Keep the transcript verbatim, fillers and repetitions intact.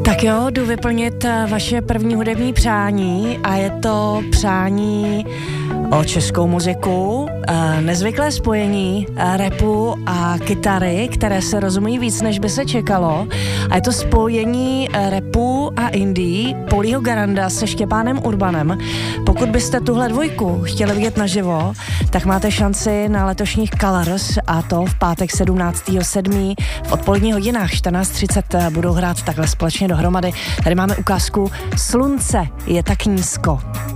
Tak jo, jdu vyplnit vaše první hudební přání a je to přání o českou muziku, nezvyklé spojení rapu a kytary, které se rozumí víc, než by se čekalo. A je to spojení rapu a indie Polího Garanda se Štěpánem Urbanem. Pokud byste tuhle dvojku chtěli vidět naživo, tak máte šanci na letošních Colors, a to v pátek sedmnáctého sedmého v odpoledních hodinách čtrnáct třicet budou hrát takhle společně dohromady. Tady máme ukázku Slunce je tak nízko.